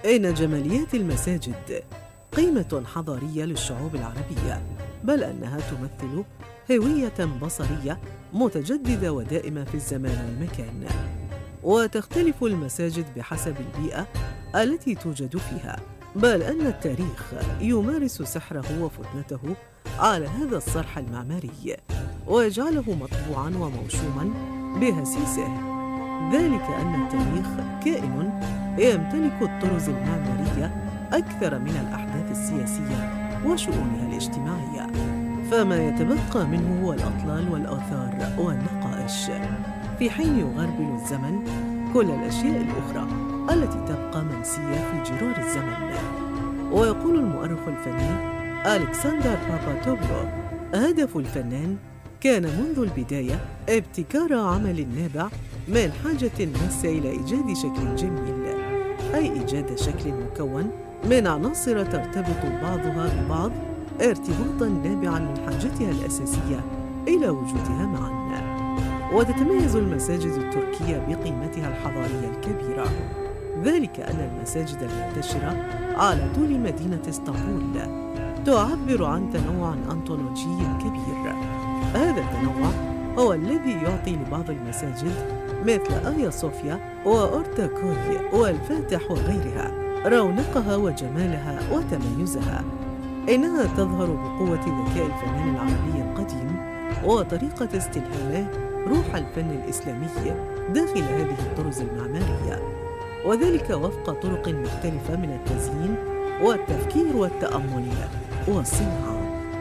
إن جماليات المساجد قيمة حضارية للشعوب العربية، بل أنها تمثل هوية بصرية متجددة ودائمة في الزمان والمكان. وتختلف المساجد بحسب البيئة التي توجد فيها، بل أن التاريخ يمارس سحره وفتنته على هذا الصرح المعماري ويجعله مطبوعاً وموشوماً بهسيسه. ذلك أن التاريخ كائن يمتلك الطرز المعمارية أكثر من الأحداث السياسية وشؤونها الاجتماعية، فما يتبقى منه هو الأطلال والآثار والنقائش، في حين يغربل الزمن كل الأشياء الأخرى التي تبقى منسية في جرار الزمن. ويقول المؤرخ الفني ألكسندر باباتوغلو: هدف الفنان كان منذ البداية ابتكار عمل نابع من حاجة ماسة إلى إيجاد شكل جميل، أي إيجاد شكل مكون من عناصر ترتبط بعضها ببعض ارتباطاً نابعاً من حاجتها الأساسية إلى وجودها معاً. وتتميز المساجد التركية بقيمتها الحضارية الكبيرة، ذلك أن المساجد المنتشرة على طول مدينة اسطنبول تعبر عن تنوع أنطولوجي كبير. هذا التنوع هو الذي يعطي لبعض المساجد مثل آيا صوفيا وأورتاكوي والفاتح وغيرها رونقها وجمالها وتميزها. إنها تظهر بقوة ذكاء الفنان العربي القديم وطريقة استلهامه روح الفن الإسلامي داخل هذه الطرز المعمارية، وذلك وفق طرق مختلفة من التزيين والتفكير والتأمل والصناعة.